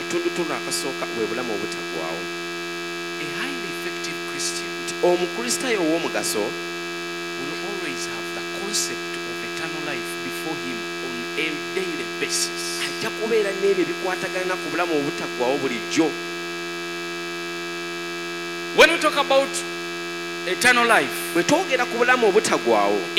akatundutundu akasooka bwe bulamu obutagwawo. A highly effective Christian Omukristaayo ow'omugaso will always have the concept of eternal life before him on a daily basis. ajja kubeera n'ebyo ebikwatagana ku bulamu obutagwawo bulijjo. When we talk about eternal life, bwe twogera ku bulamu obutagwawo